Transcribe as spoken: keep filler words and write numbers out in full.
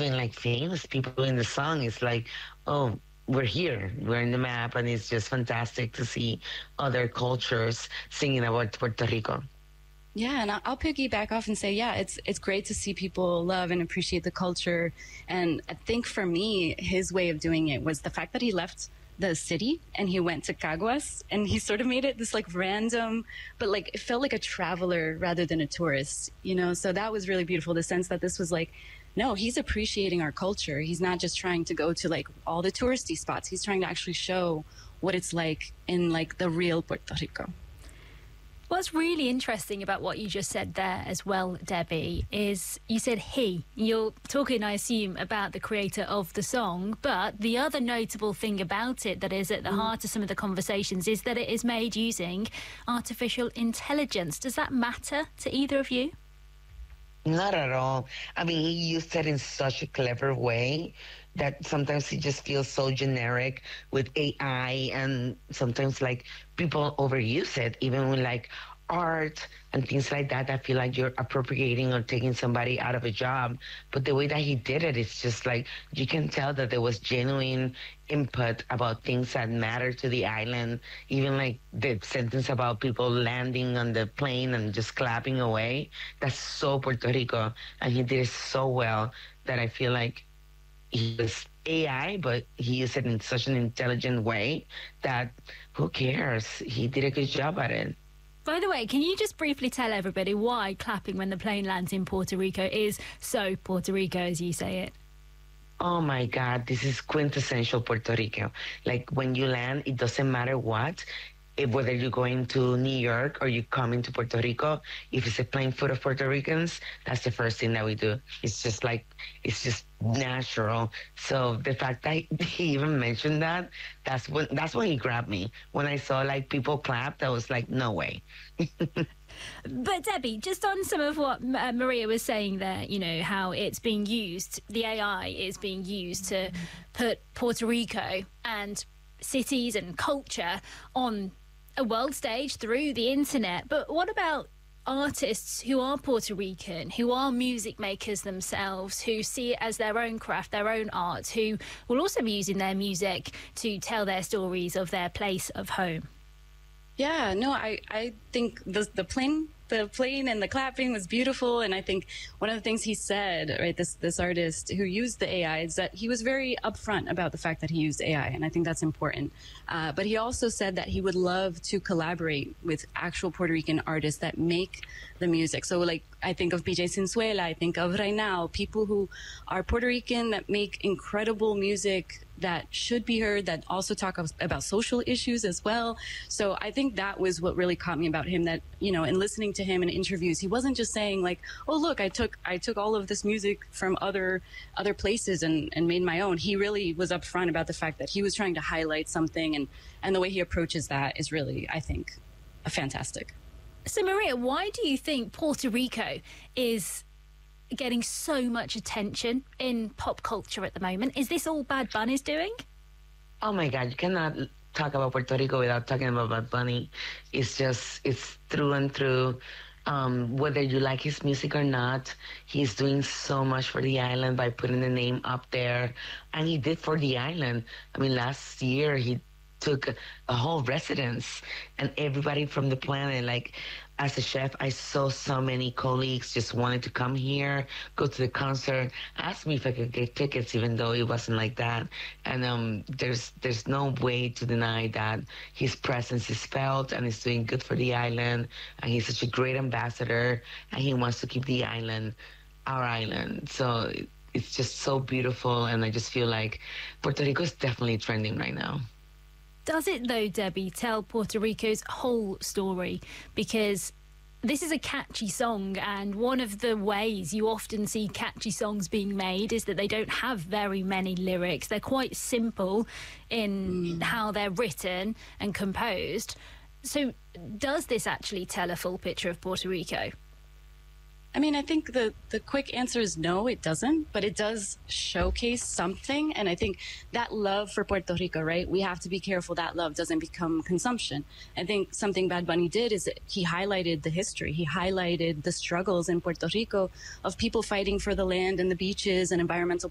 even like famous people in the song. It's like, oh, we're here, we're in the map, and it's just fantastic to see other cultures singing about Puerto Rico. Yeah, and I'll piggyback off and say, yeah, it's it's great to see people love and appreciate the culture. And I think for me, his way of doing it was the fact that he left the city and he went to Caguas, and he sort of made it this like random, but like it felt like a traveler rather than a tourist, you know? So that was really beautiful, the sense that this was like, no, he's appreciating our culture. He's not just trying to go to like all the touristy spots. He's trying to actually show what it's like in like the real Puerto Rico. What's really interesting about what you just said there as well, Debbie, is you said he. You're talking, I assume, about the creator of the song, but the other notable thing about it that is at the mm. heart of some of the conversations is that it is made using artificial intelligence. Does that matter to either of you? Not at all. I mean, he used it in such a clever way that sometimes it just feels so generic with A I, and sometimes like people overuse it, even with like art and things like that. I feel like you're appropriating or taking somebody out of a job. But the way that he did it, it's just like you can tell that there was genuine input about things that matter to the island. Even like the sentence about people landing on the plane and just clapping away. That's so Puerto Rico. And he did it so well that I feel like he was A I, but he used it in such an intelligent way that who cares? He did a good job at it. By the way, can you just briefly tell everybody why clapping when the plane lands in Puerto Rico is so Puerto Rico, as you say it? Oh my God, this is quintessential Puerto Rico. Like when you land, it doesn't matter what. If, whether you're going to New York or you come into Puerto Rico, if it's a plane full of Puerto Ricans, that's the first thing that we do. It's just like, it's just natural. So the fact that he even mentioned that, that's when that's when he grabbed me. When I saw like people clapped, I was like, no way. But Debbie, just on some of what uh, Maria was saying there, you know, how it's being used, the A I is being used to put Puerto Rico and cities and culture on a world stage through the internet. But what about artists who are Puerto Rican, who are music makers themselves, who see it as their own craft, their own art, who will also be using their music to tell their stories of their place of home? Yeah, no, I, I think the, the plane the playing and the clapping was beautiful. And I think one of the things he said, right, this this artist who used the A I, is that he was very upfront about the fact that he used A I. And I think that's important. Uh, but he also said that he would love to collaborate with actual Puerto Rican artists that make the music. So like, I think of P J Sinzuela, I think of Reynal, people who are Puerto Rican that make incredible music that should be heard, that also talk about social issues as well. So I think that was what really caught me about him, that, you know, in listening to him in interviews, he wasn't just saying like, oh, look, I took I took all of this music from other other places and, and made my own. He really was upfront about the fact that he was trying to highlight something, and, and the way he approaches that is really, I think, fantastic. So Maria, why do you think Puerto Rico is getting so much attention in pop culture at the moment? Is this all Bad Bunny's doing? Oh my God, you cannot talk about Puerto Rico without talking about Bad Bunny. It's just, it's through and through. Um, whether you like his music or not, he's doing so much for the island by putting the name up there. And he did for the island. I mean, last year he took a whole residence and everybody from the planet, like, as a chef, I saw so many colleagues just wanted to come here, go to the concert, ask me if I could get tickets, even though it wasn't like that. And um, there's there's no way to deny that his presence is felt and is doing good for the island. And he's such a great ambassador, and he wants to keep the island our island. So it's just so beautiful, and I just feel like Puerto Rico is definitely trending right now. Does it, though, Debbie, tell Puerto Rico's whole story? Because this is a catchy song, and one of the ways you often see catchy songs being made is that they don't have very many lyrics. They're quite simple in mm. how they're written and composed. So does this actually tell a full picture of Puerto Rico? I mean, I think the, the quick answer is no, it doesn't, but it does showcase something. And I think that love for Puerto Rico, right? We have to be careful that love doesn't become consumption. I think something Bad Bunny did is that he highlighted the history. He highlighted the struggles in Puerto Rico of people fighting for the land and the beaches and environmental